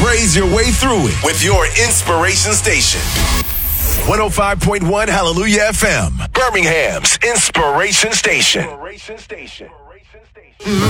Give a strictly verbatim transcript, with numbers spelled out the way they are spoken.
praise your way through it with your inspiration station. one oh five point one Hallelujah F M, Birmingham's inspiration station.